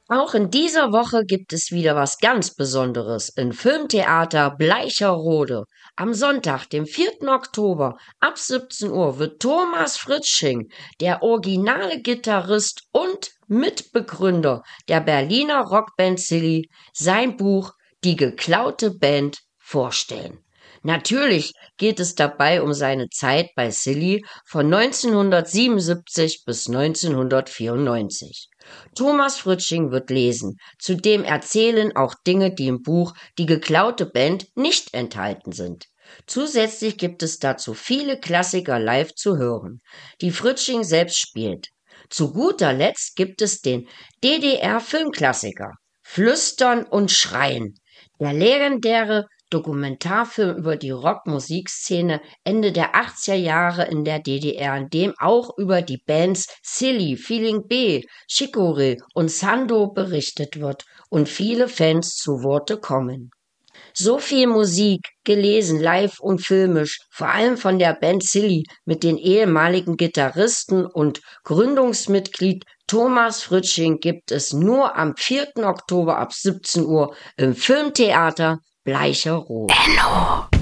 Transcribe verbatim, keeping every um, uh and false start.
Auch in dieser Woche gibt es wieder was ganz Besonderes im Filmtheater Bleicherode. Am Sonntag, dem vierten Oktober ab siebzehn Uhr wird Thomas Fritzsching, der originale Gitarrist und Mitbegründer der Berliner Rockband Silly, sein Buch Die geklaute Band vorstellen. Natürlich geht es dabei um seine Zeit bei Silly von neunzehnhundertsiebenundsiebzig bis neunzehnhundertvierundneunzig. Thomas Fritzsching wird lesen. Zudem erzählen auch Dinge, die im Buch Die geklaute Band nicht enthalten sind. Zusätzlich gibt es dazu viele Klassiker live zu hören, die Fritzsching selbst spielt. Zu guter Letzt gibt es den D D R-Filmklassiker Flüstern und Schreien. Der legendäre Dokumentarfilm über die Rockmusikszene Ende der achtziger Jahre in der D D R, in dem auch über die Bands Silly, Feeling B, Chicorée und Sando berichtet wird und viele Fans zu Worte kommen. So viel Musik, gelesen, live und filmisch, vor allem von der Band Silly mit den ehemaligen Gitarristen und Gründungsmitglied Thomas Fritzsching gibt es nur am vierten Oktober ab siebzehn Uhr im Filmtheater Bleicherode.